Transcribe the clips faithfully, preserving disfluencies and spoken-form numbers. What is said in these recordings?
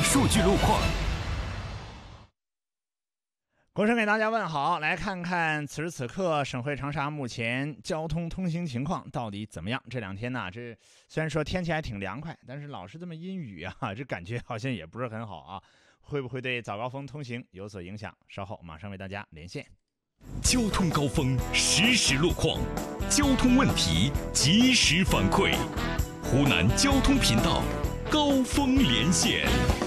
数据路况。 国生给大家问好，来看看此时此刻省会长沙目前交通通行情况到底怎么样。这两天呢，这虽然说天气还挺凉快，但是老是这么阴雨啊，这感觉好像也不是很好啊，会不会对早高峰通行有所影响？稍后马上为大家连线。 交通高峰实时路况，交通问题及时反馈，湖南交通频道高峰连线。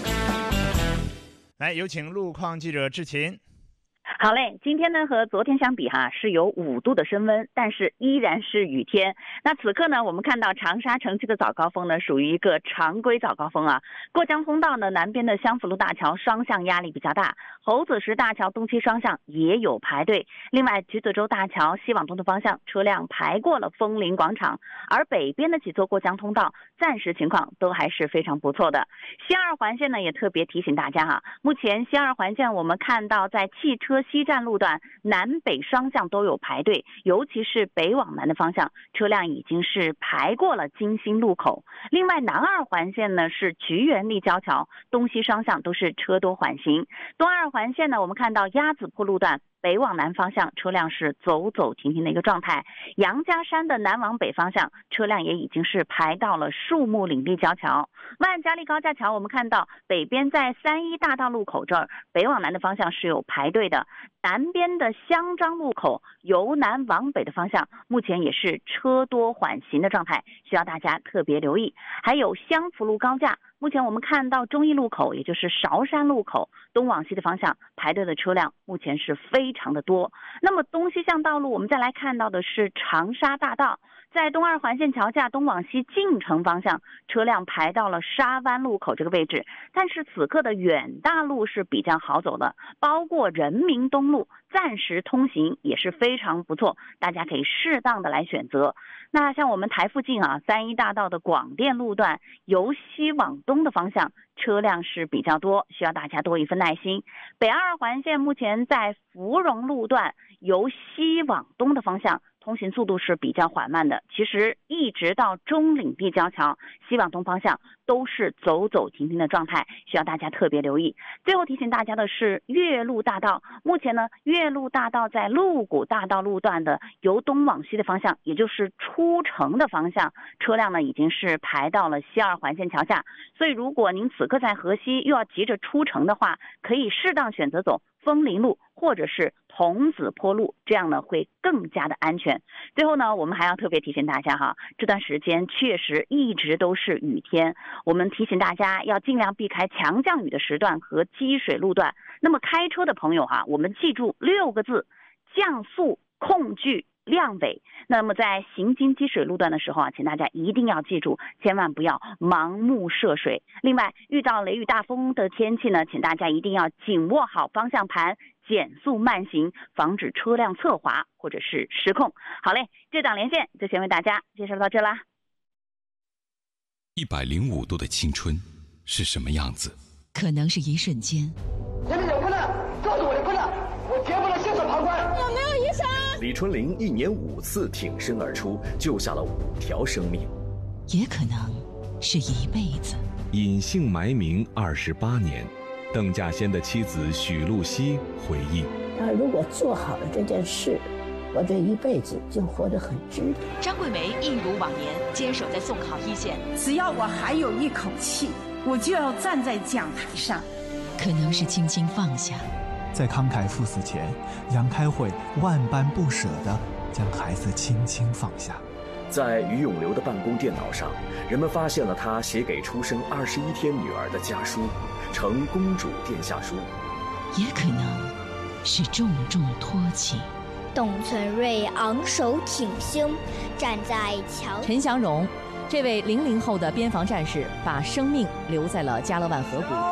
来，有请路况记者志勤。 好嘞，今天呢和昨天相比哈是有五度的升温，但是依然是雨天。那此刻呢，我们看到长沙城区的早高峰呢属于一个常规早高峰啊。过江通道呢南边的湘福路大桥双向压力比较大，侯子石大桥东西双向也有排队。另外，橘子洲大桥西往东的方向车辆排过了枫林广场，而北边的几座过江通道暂时情况都还是非常不错的。西二环线呢也特别提醒大家哈，目前西二环线我们看到在汽车西站路段南北双向都有排队，尤其是北往南的方向车辆已经是排过了金星路口。另外南二环线呢是菊园立交桥东西双向都是车多缓行。东二环线呢我们看到鸭子坡路段北往南方向车辆是走走停停的一个状态，杨家山的南往北方向车辆也已经是排到了树木岭立交桥。万家立高架桥我们看到北边在三一大道路口这儿北往南的方向是有排队的，南边的香樟路口由南往北的方向目前也是车多缓行的状态，需要大家特别留意。还有湘福路高架，目前我们看到中义路口也就是韶山路口东往西的方向排队的车辆目前是非常的多。那么东西向道路我们再来看到的是长沙大道，在东二环线桥架东往西进城方向车辆排到了沙湾路口这个位置，但是此刻的远大路是比较好走的，包括人民东路暂时通行也是非常不错，大家可以适当的来选择。那像我们台附近啊，三一大道的广电路段由西往东的方向车辆是比较多，需要大家多一份耐心。北二环线目前在芙蓉路段由西往东的方向通行速度是比较缓慢的，其实一直到中岭立交桥西往东方向都是走走停停的状态，需要大家特别留意。最后提醒大家的是岳麓大道，目前呢岳麓大道在鹿谷大道路段的由东往西的方向，也就是出城的方向，车辆呢已经是排到了西二环线桥下，所以如果您此刻在河西又要急着出城的话，可以适当选择走枫林路或者是童子坡路，这样呢会更加的安全。最后呢，我们还要特别提醒大家哈，这段时间确实一直都是雨天，我们提醒大家要尽量避开强降雨的时段和积水路段。那么开车的朋友哈，我们记住六个字：降速、控距、亮尾。那么在行经积水路段的时候啊，请大家一定要记住，千万不要盲目涉水。另外，遇到雷雨大风的天气呢，请大家一定要紧握好方向盘，减速慢行，防止车辆侧滑或者是失控。好嘞，这档连线就先为大家介绍到这啦。 一百零五度的青春是什么样子？ 可能是一瞬间。 前面有困难，告诉我的困难，我绝不能袖手旁观。 有没有医生？ 李春玲一年五次挺身而出，救下了五条生命。 也可能是一辈子。 隐姓埋名二十八年，邓稼先的妻子许露西回忆： 他如果做好了这件事，我这一辈子就活得很值得。 张桂梅一如往年坚守在送考一线， 只要我还有一口气，我就要站在讲台上。 可能是轻轻放下， 在慷慨赴死前，杨开慧万般不舍地将孩子轻轻放下。 在于永流的办公电脑上，人们发现了他写给出生二十一天女儿的家书，呈公主殿下书。 也可能是重重托起。 董存瑞昂首挺胸，站在桥。 陈祥荣，这位零零后的边防战士，把生命留在了加勒万河谷。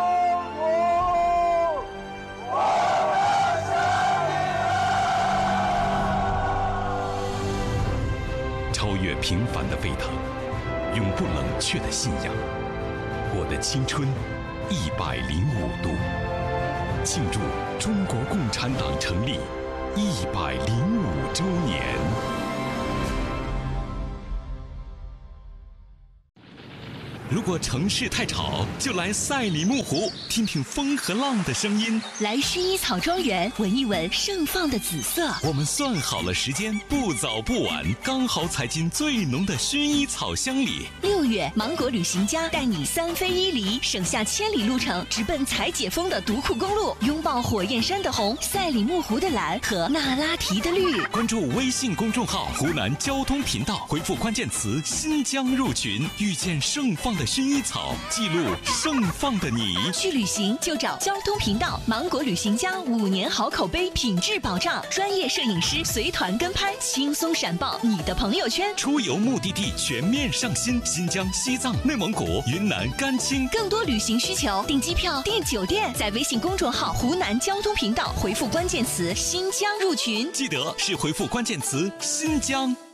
超越平凡的沸腾，永不冷却的信仰。我的青春一百零五度，庆祝中国共产党成立一百零五周年。 如果城市太吵，就来赛里木湖，听听风和浪的声音。 来薰衣草庄园，闻一闻盛放的紫色。 我们算好了时间，不早不晚，刚好踩进最浓的薰衣草香里。 六月，芒果旅行家带你三飞一离，省下千里路程，直奔采解封的独库公路，拥抱火焰山的红、赛里木湖的蓝和那拉提的绿。 关注微信公众号湖南交通频道，回复关键词新疆入群，遇见盛放的薰衣草，记录盛放的你。 去旅行就找交通频道，芒果旅行家五年好口碑，品质保障，专业摄影师随团跟拍，轻松闪爆你的朋友圈。 出游目的地全面上新，新疆、西藏、内蒙古、云南、甘青。 更多旅行需求，订机票、订酒店，在微信公众号湖南交通频道回复关键词新疆入群， 记得是回复关键词新疆。